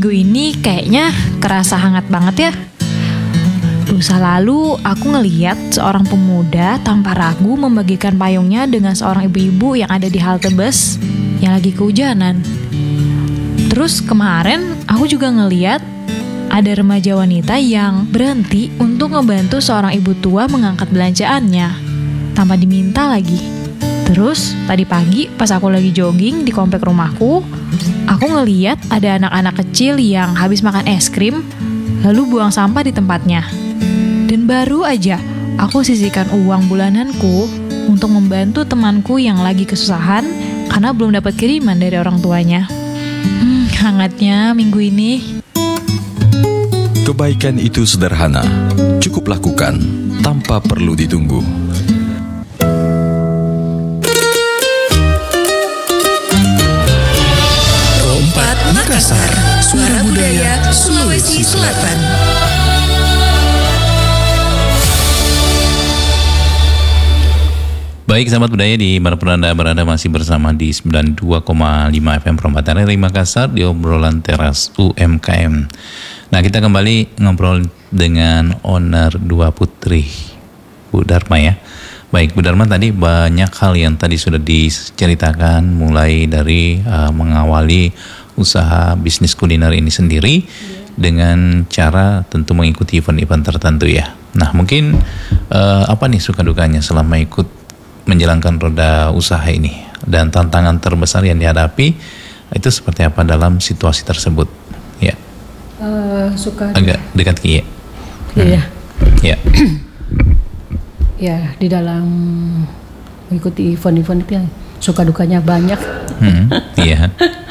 Minggu ini kayaknya kerasa hangat banget ya. Lusa lalu aku ngeliat seorang pemuda tanpa ragu membagikan payungnya dengan seorang ibu-ibu yang ada di halte bus yang lagi kehujanan. Terus kemarin aku juga ngeliat ada remaja wanita yang berhenti untuk ngebantu seorang ibu tua mengangkat belanjaannya tanpa diminta lagi. Terus tadi pagi pas aku lagi jogging di komplek rumahku, aku ngeliat ada anak-anak kecil yang habis makan es krim lalu buang sampah di tempatnya. Dan baru aja aku sisihkan uang bulananku untuk membantu temanku yang lagi kesusahan karena belum dapat kiriman dari orang tuanya. Hangatnya minggu ini. Kebaikan itu sederhana, cukup lakukan tanpa perlu ditunggu. Rompat Makassar, suara budaya Sulawesi Selatan. Baik, sahabat budaya di manapun Anda berada, masih bersama di 92,5 FM Perempatan RRI Makassar di obrolan teras UMKM. Nah, kita kembali ngobrol dengan owner Dua Putri, Bu Dharma ya. Baik, Bu Dharma, tadi banyak hal yang tadi sudah diceritakan, mulai dari mengawali usaha bisnis kuliner ini sendiri dengan cara tentu mengikuti event-event tertentu ya. Nah, mungkin apa nih suka dukanya selama ikut menjalankan roda usaha ini, dan tantangan terbesar yang dihadapi itu seperti apa dalam situasi tersebut? Ya. Agak dekat Ki ya. Iya. Ya. Ya, di dalam mengikuti event-event itu suka dukanya banyak. Iya.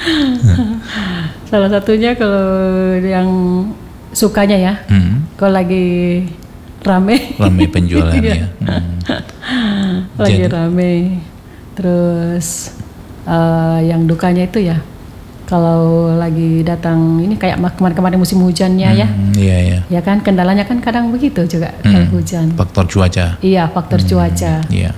Salah satunya kalau yang sukanya ya, kalau lagi rame penjualan ya. Lagi rame. Terus yang dukanya itu ya, kalau lagi datang ini kayak kemarin musim hujannya ya. Iya, iya. Ya kan, kendalanya kan kadang begitu juga kalau hujan. Faktor cuaca. Iya, faktor cuaca. Iya.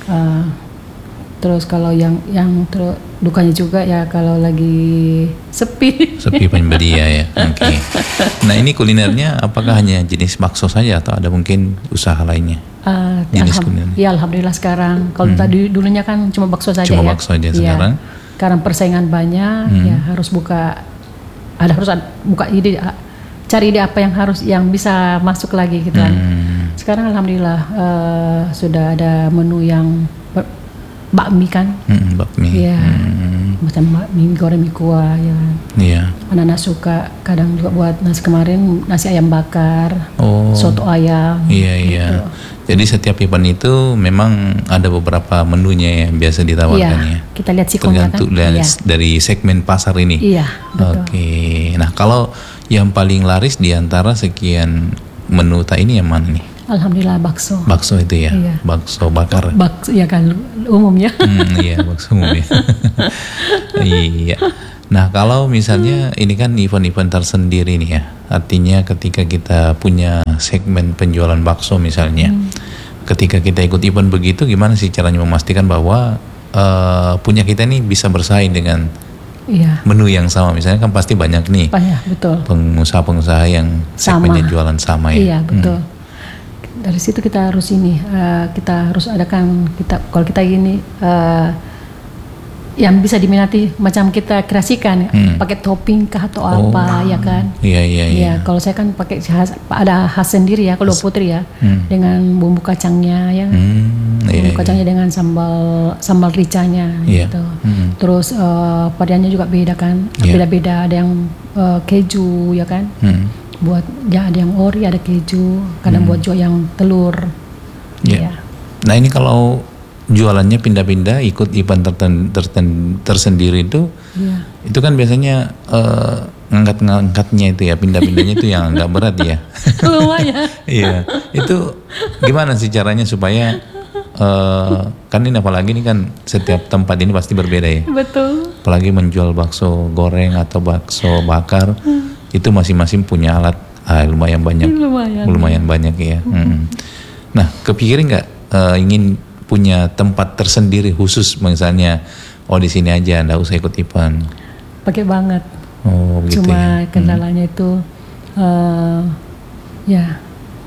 Terus kalau yang dukanya juga ya kalau lagi sepi Pembeli ya. Oke. Nah, ini kulinernya apakah hanya jenis bakso saja atau ada mungkin usaha lainnya? Jenis kuliner. Ya, alhamdulillah sekarang. Kalau tadi dulunya kan cuma bakso saja ya. Cuma bakso aja sekarang. Ya, sekarang persaingan banyak, ya harus buka ide, cari ide apa yang bisa masuk lagi gitu kan. Sekarang alhamdulillah sudah ada menu yang bakmi kan. Bakmi. Iya. Macam bakmi goreng mie kuah ya. Iya. Anak-anak suka kadang juga buat nasi ayam bakar, soto ayam. Iya, iya. Gitu. Jadi setiap event itu memang ada beberapa menunya yang biasa ditawarkan ya. Kita lihat sikonnya kan. Tergantung dari segmen pasar ini. Iya, betul. Oke. Nah, kalau yang paling laris di antara sekian menu ini yang mana nih? Alhamdulillah bakso. Bakso itu ya. Iya. Bakso bakar. Bakso ya kan umum ya. Iya, bakso umum ya. Iya. Nah, kalau misalnya ini kan event-event tersendiri nih ya. Artinya ketika kita punya segmen penjualan bakso misalnya, ketika kita ikut event begitu, gimana sih caranya memastikan bahwa punya kita ini bisa bersaing dengan menu yang sama? Misalnya kan pasti banyak nih betul. pengusaha-pengusaha yang segmennya jualan sama ya. Iya, betul. Dari situ kita harus kita harus adakan kalau kita ini yang bisa diminati macam kita kreasikan, pakai topping kah atau apa ya kan? Iya. Kalau saya kan pakai ada khas sendiri ya kalau Putri ya, dengan bumbu kacangnya ya, bumbu kacangnya dengan sambal ricanya gitu. Terus variannya juga beda kan, beda-beda, ada yang keju ya kan, buat ya ada yang ori, ada keju, kadang buat juga yang telur. Iya. Nah, ini kalau jualannya pindah-pindah ikut event tersendiri itu, itu kan biasanya ngangkat-ngangkatnya itu ya, pindah-pindahnya itu yang agak berat ya. Lumayan. Iya, itu gimana sih caranya supaya kan ini apalagi ini kan setiap tempat ini pasti berbeda ya. Betul. Apalagi menjual bakso goreng atau bakso bakar, itu masing-masing punya alat lumayan banyak. Lumayan banyak ya. Nah, kepikirin nggak ingin punya tempat tersendiri khusus, misalnya di sini aja nggak usah ikut event? Pakai banget. begitu. Cuma kendalanya itu ya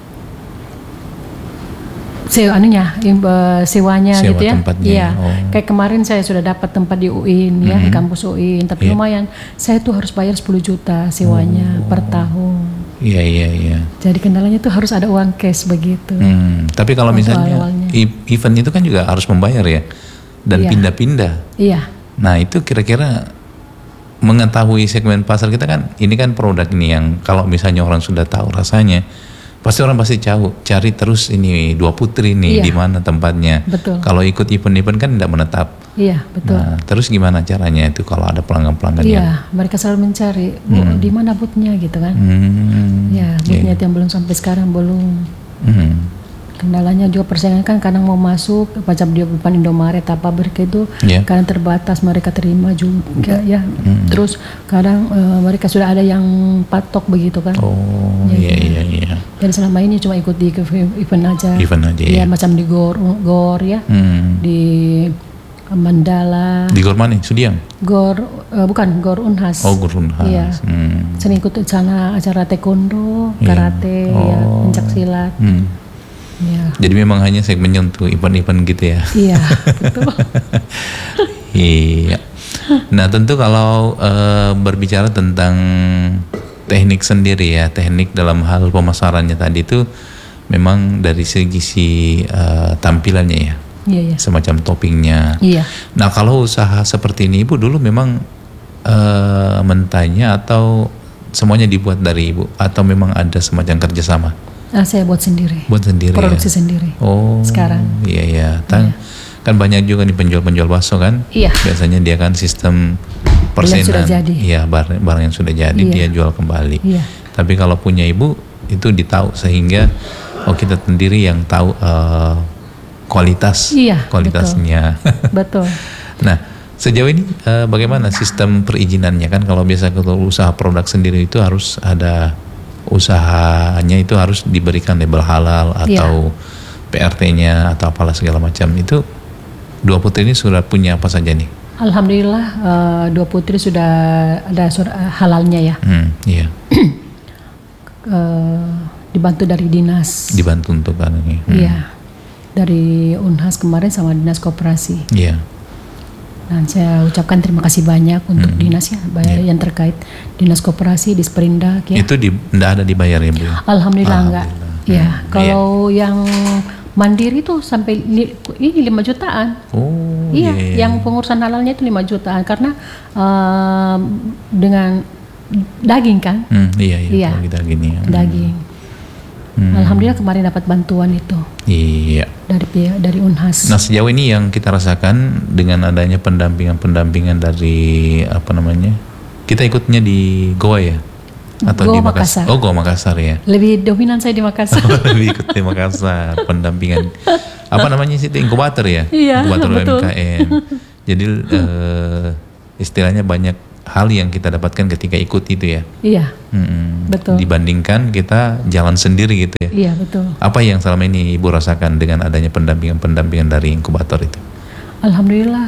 sewanya Sewa gitu ya. tempatnya. Iya. Kayak kemarin saya sudah dapat tempat di UIN ya, di kampus UIN, tapi lumayan. Saya tuh harus bayar 10 juta sewanya per tahun. Iya. Jadi kendalanya tuh harus ada uang cash begitu. Tapi kalau misalnya event itu kan juga harus membayar ya, dan pindah-pindah. Iya. Nah itu kira-kira mengetahui segmen pasar kita kan, ini kan produk ini yang kalau misalnya orang sudah tahu rasanya, pasti orang cari terus ini Dua Putri nih di mana tempatnya. Betul. Kalau ikut event-event kan tidak menetap. Iya, betul. Nah, terus gimana caranya itu kalau ada pelanggan-pelanggan Iya, mereka selalu mencari di mana boothnya gitu kan. Ya, boothnya yang belum sampai sekarang belum. Kendalanya juga persaingan kan kadang mau masuk macam di depan Indomaret apa pabrik itu kadang terbatas mereka terima juga ya. Terus kadang mereka sudah ada yang patok begitu kan. Iya. Dan selama ini cuma ikut di event aja. Ya, macam di GOR ya. Di Mandala. Di GOR mana? Sudiang? Bukan GOR Unhas. Oh, GOR Unhas. Iya. Sering ikut sana acara taekwondo, karate, ya, pencak silat. Ya. Jadi memang hanya segmennya untuk event-event gitu ya. Iya, betul. Iya. Nah, tentu kalau berbicara tentang teknik sendiri ya, teknik dalam hal pemasarannya tadi itu memang dari segi tampilannya ya. Iya. Semacam toppingnya. Iya. Nah, kalau usaha seperti ini Ibu dulu memang mentahnya atau semuanya dibuat dari Ibu atau memang ada semacam kerjasama? Saya buat sendiri. ya? Produksi sendiri. Oh. Sekarang. Iya. Kan banyak juga nih penjual bakso kan. Iya. Biasanya dia kan sistem persenan. Yang sudah jadi. Iya, barang yang sudah jadi dia jual kembali. Iya. Tapi kalau punya Ibu itu ditahu sehingga kita sendiri yang tahu kualitasnya. Betul. Nah, sejauh ini bagaimana sistem perizinannya kan? Kalau biasa kalau usaha produk sendiri itu harus ada usahanya itu harus diberikan label halal atau PRT-nya atau apalah segala macam. Itu Dua Putri ini sudah punya apa saja nih? Alhamdulillah Dua Putri sudah ada halalnya ya. Iya. Dibantu dari dinas. Dibantu untuk kan ini. Iya. Dari Unhas kemarin sama dinas koperasi. Iya. Dan saya ucapkan terima kasih banyak untuk dinas ya, yang terkait dinas koperasi di Sperindak ya. Itu tidak ada dibayar ya Bu? Alhamdulillah enggak. Ya, kalau yang mandiri tuh sampai ini 5 jutaan. Oh. Iya, yang pengurusan halalnya itu 5 jutaan karena dengan daging kan? Iya. Daging. Daging. Alhamdulillah kemarin dapat bantuan itu. Iya. Dari Unhas. Nah, sejauh ini yang kita rasakan dengan adanya pendampingan dari apa namanya? Kita ikutnya di Goa ya? Atau Goa di Makassar? Oh, Goa Makassar ya. Lebih dominan saya di Makassar. Lebih ikut di Makassar, pendampingan. Apa namanya sih itu? Inkubator ya? Iya, inkubator betul. UMKM. Jadi istilahnya banyak hal yang kita dapatkan ketika ikut itu ya. Iya. Betul. Dibandingkan kita jalan sendiri gitu ya. Iya, betul. Apa yang selama ini Ibu rasakan dengan adanya pendampingan dari inkubator itu? Alhamdulillah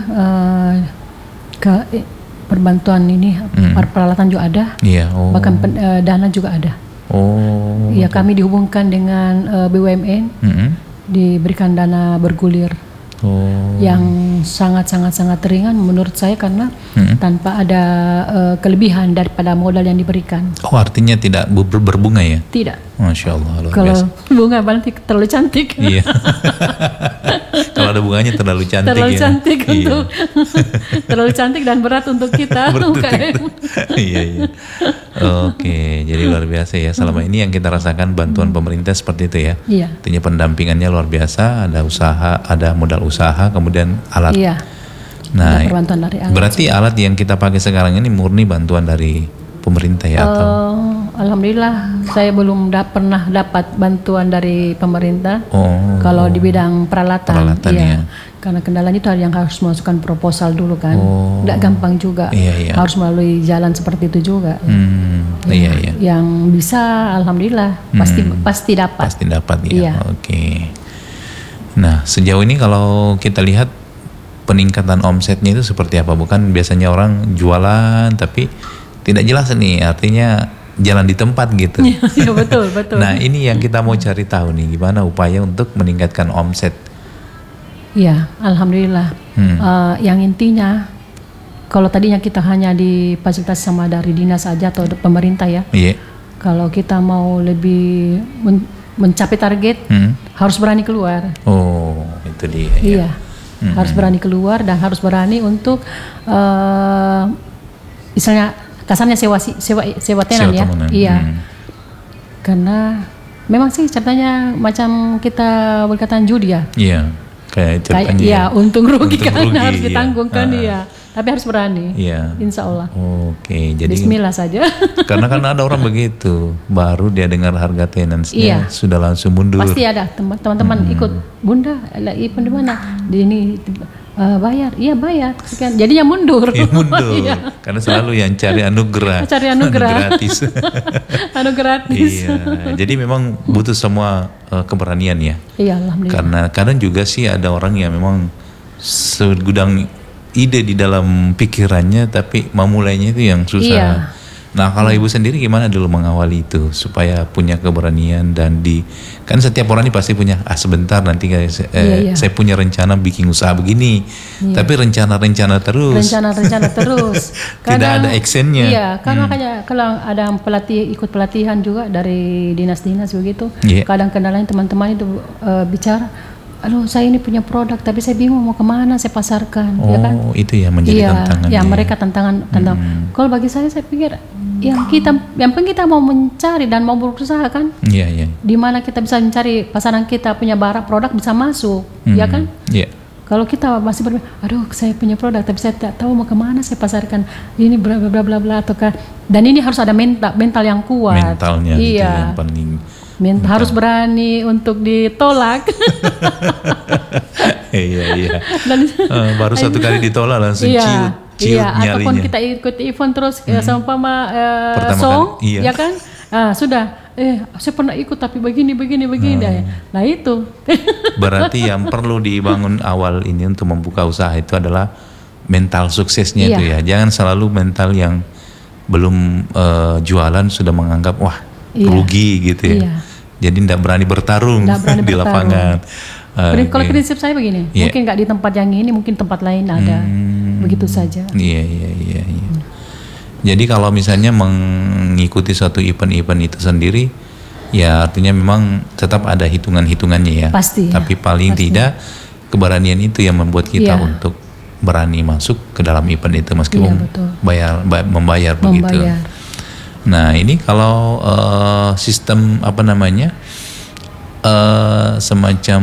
perbantuan ini peralatan juga ada. Iya. Oh. Bahkan dana juga ada. Oh. Iya, kami dihubungkan dengan BUMN. Diberikan dana bergulir. Yang sangat ringan menurut saya karena tanpa ada kelebihan daripada modal yang diberikan. Oh, artinya tidak berbunga ya? Tidak. Masya Allah. Kalau bunga berarti terlalu cantik. Iya. Kalau ada bunganya terlalu cantik. Terlalu cantik untuk terlalu cantik dan berat untuk kita. Iya. Oke, jadi luar biasa ya. Selama ini yang kita rasakan bantuan pemerintah seperti itu ya. Iya. Artinya pendampingannya luar biasa. Ada usaha, ada modal usaha, kemudian alat. Iya. Nah, dari alat. Berarti alat yang kita pakai sekarang ini murni bantuan dari pemerintah ya atau? Alhamdulillah saya belum pernah dapat bantuan dari pemerintah. Kalau di bidang peralatan ya. Karena kendalanya itu yang harus masukkan proposal dulu kan. Tidak gampang juga. Iya. Harus melalui jalan seperti itu juga. Iya. Yang bisa alhamdulillah pasti dapat. Pasti dapat ya. Iya. Oke. Nah, sejauh ini kalau kita lihat peningkatan omsetnya itu seperti apa? Bukan biasanya orang jualan tapi tidak jelas nih, artinya jalan di tempat gitu. Iya betul. Nah ini yang kita mau cari tahu nih, gimana upaya untuk meningkatkan omset. Iya, alhamdulillah. Yang intinya, kalau tadinya kita hanya difasilitasi sama dari dinas saja atau pemerintah ya. Iya. Kalau kita mau lebih mencapai target, harus berani keluar. Oh, itu dia. Iya, harus berani keluar dan harus berani untuk, misalnya kasarnya sewa tenan ya. Iya. Karena memang sih ceritanya macam kita berkaitan judi ya. Iya. Kayak ceritanya. Iya, untung rugi untung kan rugi, harus ditanggung kan iya. Tapi harus berani. Iya. Insya Allah. Oke, jadi Bismillah saja. Karena kan ada orang begitu, baru dia dengar harga tenansnya sudah langsung mundur. Pasti ada teman-teman ikut, Bunda, event di mana? Di ini bayar, iya bayar. Sekian. Jadi yang mundur. Ya, mundur. Karena selalu yang cari anugerah. Cari anugerah. gratis. Anu gratis. Iya. Jadi memang butuh semua keberanian ya. Iya, alhamdulillah. Karena kadang juga sih ada orang yang memang segudang ide di dalam pikirannya, tapi memulainya itu yang susah. Iya. Nah kalau ibu sendiri gimana dulu mengawali itu supaya punya keberanian dan kan setiap orang ini pasti punya sebentar nanti guys saya punya rencana bikin usaha begini, tapi rencana terus. Tidak ada actionnya. Iya, kan makanya kalau ada ikut pelatihan juga dari dinas-dinas begitu, kadang kendalanya teman-teman itu bicara, aduh saya ini punya produk tapi saya bingung mau kemana saya pasarkan. Oh ya kan? Itu ya menjadi tantangan. Iya mereka tantangan. Kalau bagi saya pikir yang penting kita mau mencari dan mau berusaha kan. Iya. Di mana kita bisa mencari pasaran kita punya barang produk bisa masuk, ya kan? Iya. Kalau kita masih berpikir, aduh saya punya produk tapi saya tidak tahu mau kemana saya pasarkan ini bla bla bla bla ataukah, dan ini harus ada mental yang kuat. Mentalnya itu yang paling. Harus berani untuk ditolak. Iya. Baru satu kali ditolak langsung ciut nyalinya. Ataupun kita ikut event terus sama song, ya kan? Sudah, saya pernah ikut tapi begini. Nah itu. Berarti yang perlu dibangun awal ini untuk membuka usaha itu adalah mental suksesnya itu ya. Jangan selalu mental yang belum jualan sudah menganggap wah rugi gitu ya. Jadi tidak berani bertarung di lapangan. Kalau prinsip saya begini, mungkin nggak di tempat yang ini, mungkin tempat lain ada. Begitu saja. Iya. Jadi kalau misalnya mengikuti suatu event-event itu sendiri, ya artinya memang tetap ada hitungan-hitungannya ya. Pasti. Tapi paling tidak keberanian itu yang membuat kita untuk berani masuk ke dalam event itu meskipun membayar begitu. Nah ini kalau sistem semacam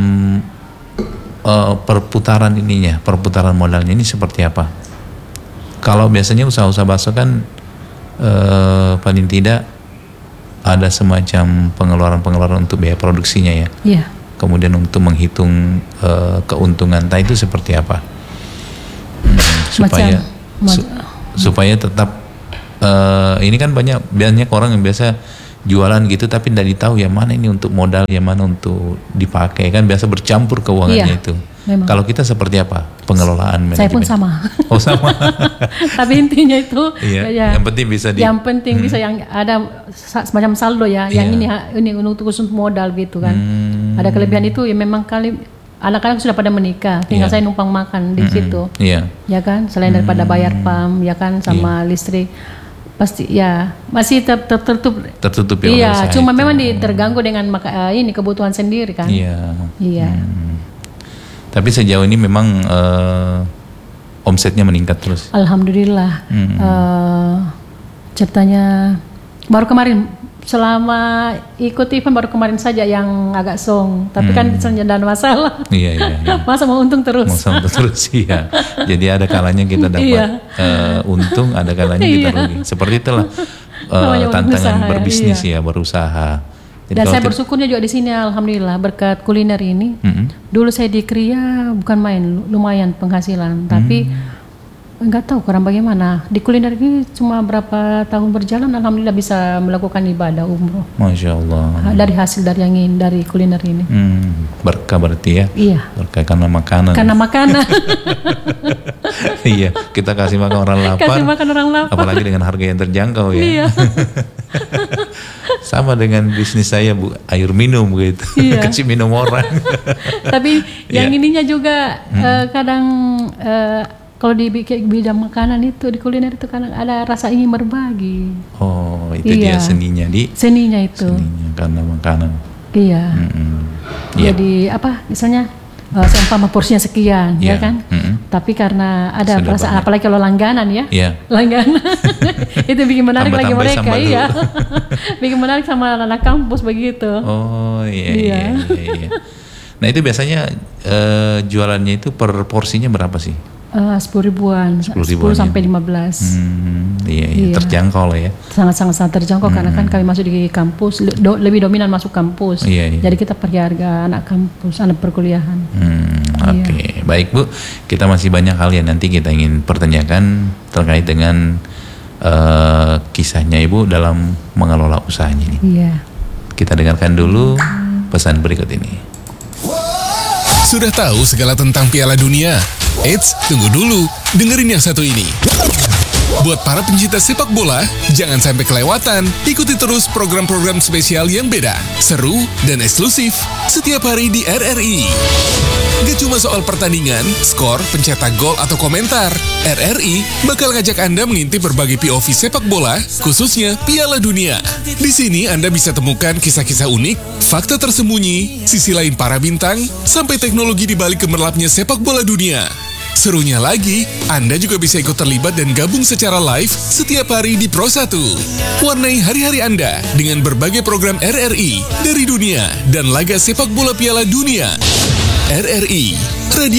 perputaran modalnya ini seperti apa? Kalau biasanya usaha-usaha bakso kan paling tidak ada semacam pengeluaran untuk biaya produksinya ya. Iya. Kemudian untuk menghitung keuntungan itu seperti apa? Supaya tetap ini kan banyak orang yang biasa jualan gitu tapi tidak tahu yang mana ini untuk modal, yang mana untuk dipakai, kan biasa bercampur keuangannya itu. Memang. Kalau kita seperti apa pengelolaan manajemen? Saya pun sama. Oh sama. Tapi intinya itu yang penting bisa bisa yang ada semacam saldo ya. Yang ini untuk modal gitu kan. Ada kelebihan itu ya memang anak-anak sudah pada menikah, tinggal saya numpang makan di situ. Ya kan, selain daripada bayar PAM ya kan sama listrik. Pasti ya masih tertutup ya. Iya, cuma memang terganggu dengan ini kebutuhan sendiri kan. Iya. Tapi sejauh ini memang omsetnya meningkat terus. Alhamdulillah. Ceritanya baru kemarin selama ikut event baru kemarin saja yang agak song, tapi kan dan masalah. Iya. Masa mau untung terus? Iya. Jadi ada kalanya kita dapat untung, ada kalanya kita rugi. Seperti itulah tantangan berbisnis berusaha. Jadi dan saya bersyukurnya juga di sini, alhamdulillah berkat kuliner ini. Dulu saya di Kria bukan main, lumayan penghasilan, tapi Enggak tahu kurang bagaimana. Di kuliner ini cuma berapa tahun berjalan, alhamdulillah bisa melakukan ibadah umroh. Masya Allah. Dari hasil dari kuliner ini. Berkah berarti ya? Iya. Berkah karena makanan. Karena makanan. Iya, kita kasih makan orang lapar. Kasih makan orang lapar. Apalagi dengan harga yang terjangkau ya. Iya. Sama dengan bisnis saya Bu, air minum gitu. Iya. Kasih minum orang. Tapi yang ininya juga kadang kalau di bidang makanan itu, di kuliner itu kadang ada rasa ingin berbagi. Oh, itu dia seninya Seninya itu. Seninya karena makanan. Iya. Jadi misalnya seumpama porsinya sekian, ya kan? Tapi karena ada perasaan, apalagi kalau langganan ya, langganan, itu bikin menarik lagi mereka, iya. Bikin menarik sama anak kampus begitu. Oh iya. Nah itu biasanya jualannya itu per porsinya berapa sih? 10 ribuan, 10 sampai 15. Iya, terjangkau lah ya. Sangat terjangkau karena kan kami masuk di kampus, lebih dominan masuk kampus. Jadi kita pakai harga anak kampus, anak perkuliahan. Oke. Baik Bu, kita masih banyak hal yang nanti kita ingin pertanyakan terkait dengan kisahnya Ibu dalam mengelola usahanya ini. Iya. Kita dengarkan dulu pesan berikut ini. Sudah tahu segala tentang Piala Dunia? Eits, tunggu dulu, dengerin yang satu ini. Buat para pencinta sepak bola, jangan sampai kelewatan. Ikuti terus program-program spesial yang beda, seru, dan eksklusif setiap hari di RRI. Gak cuma soal pertandingan, skor, pencetak gol, atau komentar. RRI bakal ngajak Anda mengintip berbagai POV sepak bola, khususnya Piala Dunia. Di sini Anda bisa temukan kisah-kisah unik, fakta tersembunyi, sisi lain para bintang, sampai teknologi di balik gemerlapnya sepak bola dunia. Serunya lagi, Anda juga bisa ikut terlibat dan gabung secara live setiap hari di Pro 1. Warnai hari-hari Anda dengan berbagai program RRI dari dunia dan laga sepak bola Piala Dunia. RRI, radio